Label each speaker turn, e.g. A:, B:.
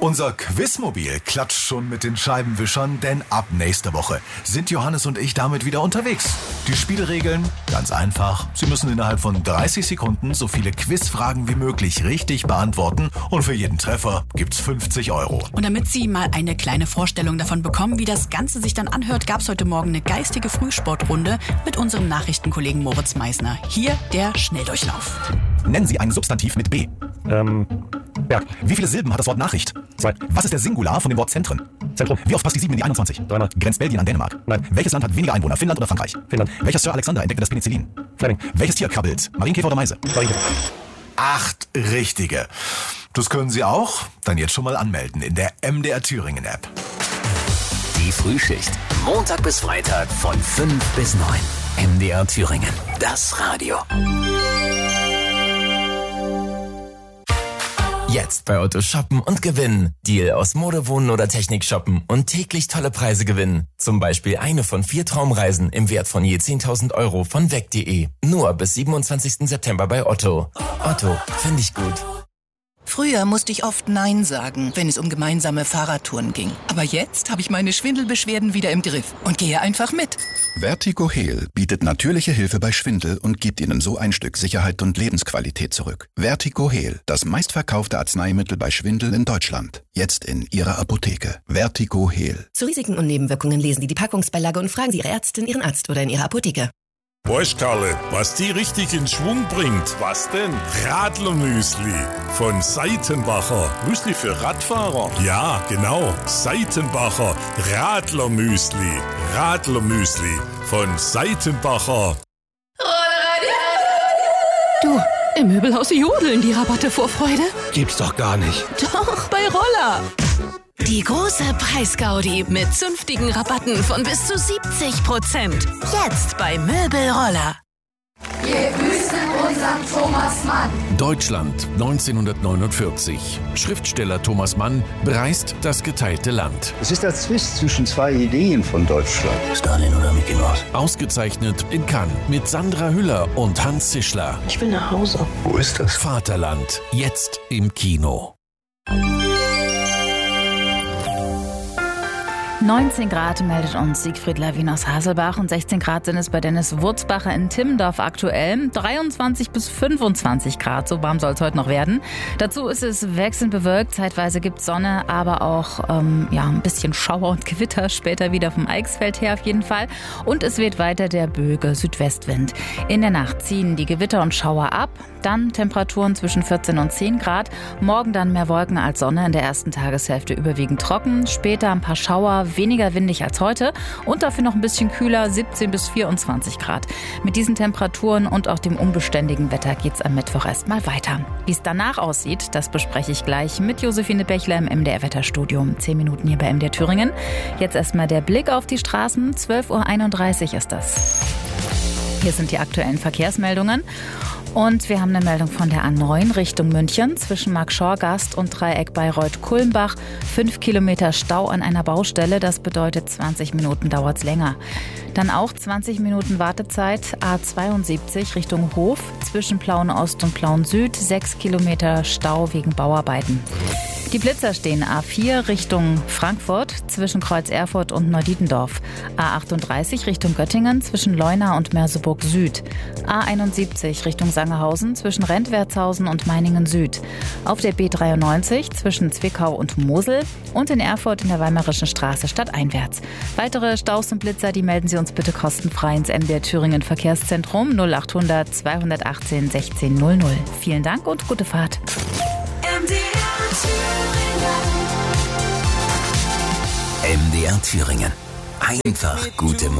A: Unser Quizmobil klatscht schon mit den Scheibenwischern, denn ab nächste Woche sind Johannes und ich damit wieder unterwegs. Die Spielregeln? Ganz einfach. Sie müssen innerhalb von 30 Sekunden so viele Quizfragen wie möglich richtig beantworten und für jeden Treffer gibt's 50 €.
B: Und damit Sie mal eine kleine Vorstellung davon bekommen, wie das Ganze sich dann anhört, gab's heute Morgen eine geistige Frühsportrunde mit unserem Nachrichtenkollegen Moritz Meisner. Hier der Schnelldurchlauf.
A: Nennen Sie ein Substantiv mit B.
C: Berg.
A: Wie viele Silben hat das Wort Nachricht?
C: 2.
A: Was ist der Singular von dem Wort Zentren?
C: Zentrum.
A: Wie oft passt die 7 in die 21?
C: 3-mal.
A: Grenzt Belgien an Dänemark?
C: Nein.
A: Welches Land hat weniger Einwohner, Finnland oder Frankreich?
C: Finnland.
A: Welcher Sir Alexander entdeckte das Penicillin?
C: Fleming.
A: Welches Tier krabbelt? Marienkäfer oder Meise?
C: Marienkäfer.
A: 8 richtige. Das können Sie auch? Dann jetzt schon mal anmelden in der MDR Thüringen App.
D: Die Frühschicht. Montag bis Freitag von 5 bis 9. MDR Thüringen. Das Radio. Jetzt bei Otto shoppen und gewinnen. Deal aus Mode, Wohnen oder Technik shoppen und täglich tolle Preise gewinnen. Zum Beispiel eine von 4 Traumreisen im Wert von je 10.000 € von weg.de. Nur bis 27. September bei Otto. Otto, finde ich gut.
E: Früher musste ich oft Nein sagen, wenn es um gemeinsame Fahrradtouren ging. Aber jetzt habe ich meine Schwindelbeschwerden wieder im Griff und gehe einfach mit.
F: Vertigo Heal bietet natürliche Hilfe bei Schwindel und gibt Ihnen so ein Stück Sicherheit und Lebensqualität zurück. Vertigo Heal, das meistverkaufte Arzneimittel bei Schwindel in Deutschland. Jetzt in Ihrer Apotheke. Vertigo Heal.
G: Zu Risiken und Nebenwirkungen lesen Sie die Packungsbeilage und fragen Sie Ihre Ärztin, Ihren Arzt oder in Ihrer Apotheke.
H: Weißt Karle, was die richtig in Schwung bringt? Was denn? Radlermüsli von Seitenbacher. Müsli für Radfahrer? Ja, genau. Seitenbacher Radlermüsli. Radlermüsli von Seitenbacher.
I: Du, im Möbelhaus jodeln die Rabatte vor Freude.
J: Gibt's doch gar nicht.
I: Doch, bei Roller. Die große Preisgaudi mit zünftigen Rabatten von bis zu 70%. Jetzt bei Möbelroller.
K: Wir grüßen unseren Thomas Mann.
L: Deutschland 1949. Schriftsteller Thomas Mann bereist das geteilte Land.
M: Es ist der Zwist zwischen 2 Ideen von Deutschland.
J: Stalin oder Mickey Mouse.
L: Ausgezeichnet in Cannes mit Sandra Hüller und Hans Zischler.
I: Ich will nach Hause.
M: Wo ist das?
L: Vaterland. Jetzt im Kino.
N: 19 Grad meldet uns Siegfried Lawin aus Haselbach und 16 Grad sind es bei Dennis Wurzbacher in Timmendorf aktuell. 23 bis 25 Grad, so warm soll es heute noch werden. Dazu ist es wechselnd bewölkt, zeitweise gibt es Sonne, aber auch ein bisschen Schauer und Gewitter später wieder vom Eichsfeld her auf jeden Fall. Und es weht weiter der böige Südwestwind. In der Nacht ziehen die Gewitter und Schauer ab, dann Temperaturen zwischen 14 und 10 Grad. Morgen dann mehr Wolken als Sonne, in der ersten Tageshälfte überwiegend trocken, später ein paar Schauer, weniger windig als heute und dafür noch ein bisschen kühler, 17 bis 24 Grad. Mit diesen Temperaturen und auch dem unbeständigen Wetter geht's am Mittwoch erstmal weiter. Wie es danach aussieht, das bespreche ich gleich mit Josephine Bechler im MDR Wetterstudio. 10 Minuten hier bei MDR Thüringen. Jetzt erstmal der Blick auf die Straßen. 12:31 Uhr ist das. Hier sind die aktuellen Verkehrsmeldungen. Und wir haben eine Meldung von der A9 Richtung München zwischen Markschorgast und Dreieck Bayreuth-Kulmbach. 5 Kilometer Stau an einer Baustelle, das bedeutet 20 Minuten dauert's länger. Dann auch 20 Minuten Wartezeit, A72 Richtung Hof zwischen Plauen Ost und Plauen Süd. 6 Kilometer Stau wegen Bauarbeiten. Die Blitzer stehen A4 Richtung Frankfurt zwischen Kreuz Erfurt und Neudietendorf. A38 Richtung Göttingen zwischen Leuna und Merseburg Süd. A71 Richtung Sangerhausen zwischen Rentwertshausen und Meiningen Süd. Auf der B93 zwischen Zwickau und Mosel und in Erfurt in der Weimarischen Straße stadteinwärts. Weitere Staus und Blitzer, die melden Sie uns bitte kostenfrei ins MDR Thüringen Verkehrszentrum 0800 218 1600. Vielen Dank und gute Fahrt.
D: MDR Thüringen. Einfach gute Musik.